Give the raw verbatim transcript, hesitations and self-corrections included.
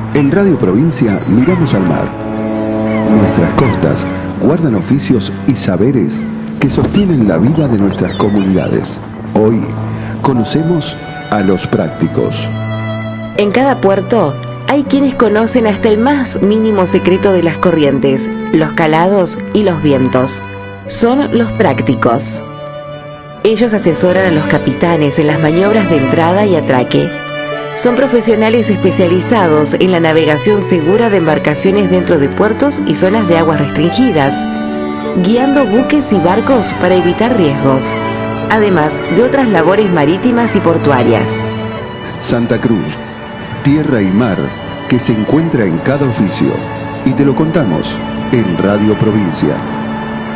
En Radio Provincia miramos al mar. Nuestras costas guardan oficios y saberes que sostienen la vida de nuestras comunidades. Hoy conocemos a los prácticos. En cada puerto hay quienes conocen hasta el más mínimo secreto de las corrientes, los calados y los vientos. Son los prácticos. Ellos asesoran a los capitanes en las maniobras de entrada y atraque. Son profesionales especializados en la navegación segura de embarcaciones dentro de puertos y zonas de aguas restringidas, guiando buques y barcos para evitar riesgos, además de otras labores marítimas y portuarias. Santa Cruz, tierra y mar que se encuentra en cada oficio. Y te lo contamos en Radio Provincia.